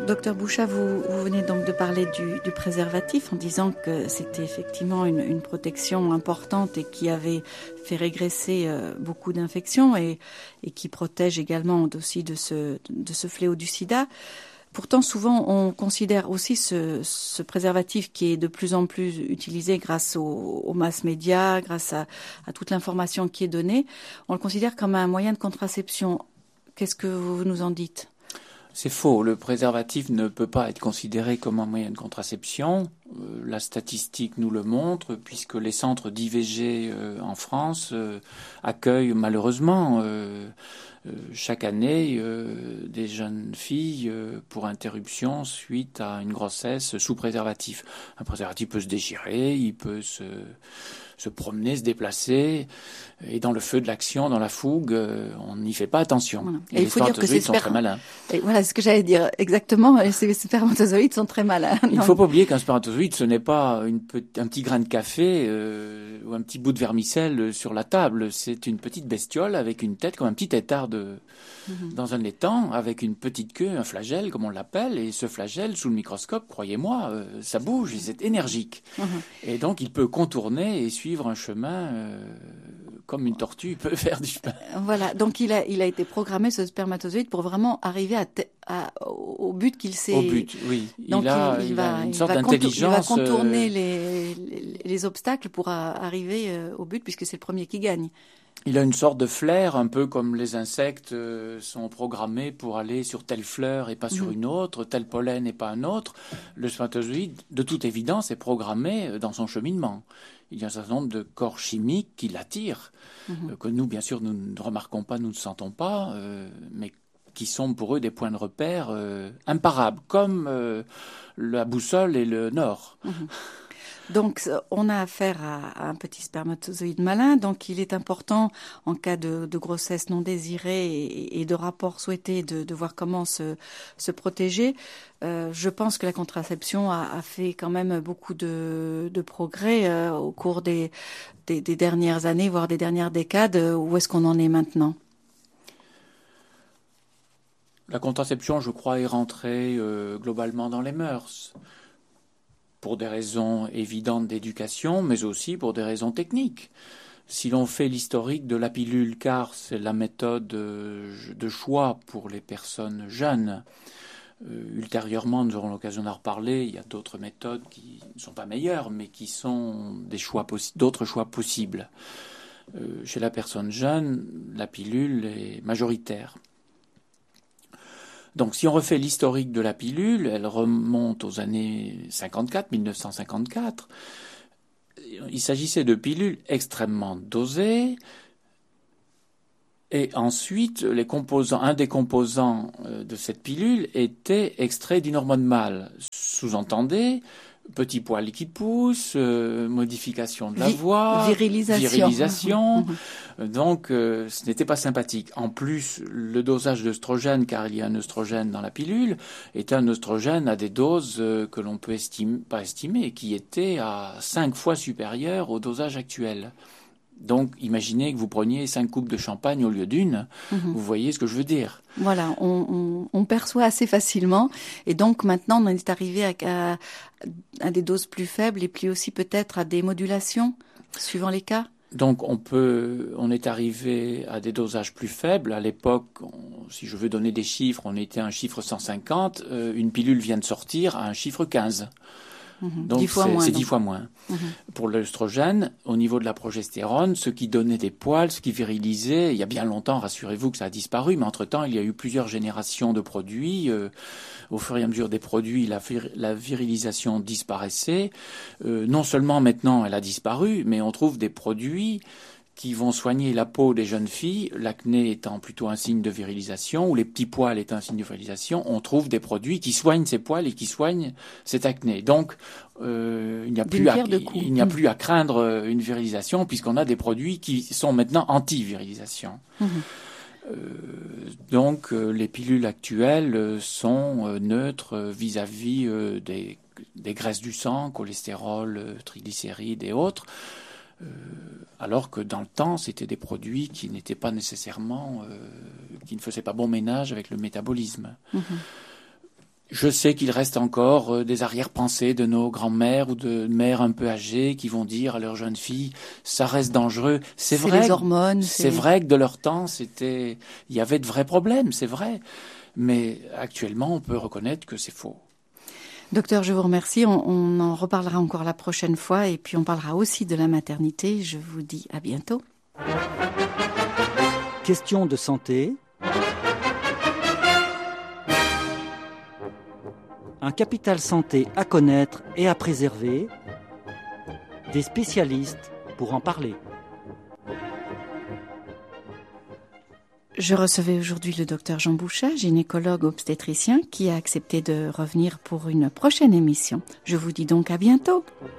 Docteur Bouchat, vous venez donc de parler du préservatif en disant que c'était effectivement une protection importante et qui avait fait régresser beaucoup d'infections et qui protège également aussi de ce fléau du sida. Pourtant, souvent, on considère aussi ce préservatif qui est de plus en plus utilisé grâce aux mass médias, grâce à toute l'information qui est donnée, on le considère comme un moyen de contraception. Qu'est-ce que vous nous en dites ? C'est faux. Le préservatif ne peut pas être considéré comme un moyen de contraception. La statistique nous le montre, puisque les centres d'IVG en France accueillent malheureusement chaque année des jeunes filles pour interruption suite à une grossesse sous préservatif. Un préservatif peut se déchirer, il peut se promener, se déplacer, et dans le feu de l'action, dans la fougue, on n'y fait pas attention. Voilà. Et les spermatozoïdes sont très malins. Et voilà ce que j'allais dire, exactement, ces spermatozoïdes sont très malins. Il ne faut pas oublier qu'un spermatozoïde, ce n'est pas un petit grain de café ou un petit bout de vermicelle sur la table. C'est une petite bestiole avec une tête comme un petit tétard dans un étang, avec une petite queue, un flagelle, comme on l'appelle. Et ce flagelle, sous le microscope, croyez-moi, ça bouge, c'est énergique. Et donc, il peut contourner et suivre un chemin comme une tortue peut faire du chemin. Voilà, donc il a été programmé, ce spermatozoïde, pour vraiment arriver au but qu'il s'est... Au but, oui. Donc il a une sorte d'intelligence. Il va contourner les obstacles pour arriver au but, puisque c'est le premier qui gagne. Il a une sorte de flair, un peu comme les insectes sont programmés pour aller sur telle fleur et pas sur une autre, tel pollen et pas un autre. Le spermatozoïde, de toute évidence, est programmé dans son cheminement. Il y a un certain nombre de corps chimiques qui l'attirent, que nous, bien sûr, nous ne remarquons pas, nous ne sentons pas, mais qui sont pour eux des points de repère imparables, comme la boussole et le nord. Donc, on a affaire à un petit spermatozoïde malin. Donc, il est important, en cas de grossesse non désirée et de rapport souhaité, de voir comment se protéger. Je pense que la contraception a fait quand même beaucoup de progrès au cours des dernières années, voire des dernières décades. Où est-ce qu'on en est maintenant ? La contraception, je crois, est rentrée globalement dans les mœurs. Pour des raisons évidentes d'éducation, mais aussi pour des raisons techniques. Si l'on fait l'historique de la pilule, car c'est la méthode de choix pour les personnes jeunes, ultérieurement, nous aurons l'occasion d'en reparler, il y a d'autres méthodes qui ne sont pas meilleures, mais qui sont d'autres choix possibles. Chez la personne jeune, la pilule est majoritaire. Donc, si on refait l'historique de la pilule, elle remonte aux années 1954. Il s'agissait de pilules extrêmement dosées. Et ensuite, un des composants de cette pilule était extrait d'une hormone mâle. Sous-entendez, petit poil qui pousse, modification de la voix, virilisation. Donc, ce n'était pas sympathique. En plus, le dosage d'œstrogène, car il y a un œstrogène dans la pilule, est un œstrogène à des doses que l'on peut pas estimer, qui étaient à 5 fois supérieures au dosage actuel. Donc, imaginez que vous preniez 5 coupes de champagne au lieu d'une. Vous voyez ce que je veux dire. Voilà, on perçoit assez facilement. Et donc, maintenant, on est arrivé à des doses plus faibles et puis aussi peut-être à des modulations, suivant les cas. Donc, on est arrivé à des dosages plus faibles. À l'époque, si je veux donner des chiffres, on était à un chiffre 150. Une pilule vient de sortir à un chiffre 15. Donc, c'est 10 fois moins. Pour l'œstrogène, au niveau de la progestérone, ce qui donnait des poils, ce qui virilisait, il y a bien longtemps, rassurez-vous que ça a disparu, mais entre-temps, il y a eu plusieurs générations de produits. Au fur et à mesure des produits, la virilisation disparaissait. Non seulement maintenant, elle a disparu, mais on trouve des produits qui vont soigner la peau des jeunes filles, l'acné étant plutôt un signe de virilisation, ou les petits poils étant un signe de virilisation, on trouve des produits qui soignent ces poils et qui soignent cette acné. Donc, il n'y a plus à craindre une virilisation, puisqu'on a des produits qui sont maintenant anti-virilisation. Donc, les pilules actuelles sont neutres vis-à-vis des graisses du sang, cholestérol, triglycérides et autres. Alors que dans le temps, c'était des produits qui n'étaient pas nécessairement, qui ne faisaient pas bon ménage avec le métabolisme. Je sais qu'il reste encore des arrière-pensées de nos grands-mères ou de mères un peu âgées qui vont dire à leurs jeunes filles, ça reste dangereux. C'est vrai. Les hormones. C'est vrai que de leur temps, il y avait de vrais problèmes, c'est vrai. Mais actuellement, on peut reconnaître que c'est faux. Docteur, je vous remercie. On en reparlera encore la prochaine fois et puis on parlera aussi de la maternité. Je vous dis à bientôt. Question de santé. Un capital santé à connaître et à préserver. Des spécialistes pour en parler. Je recevais aujourd'hui le docteur Jean Bouchat, gynécologue obstétricien, qui a accepté de revenir pour une prochaine émission. Je vous dis donc à bientôt.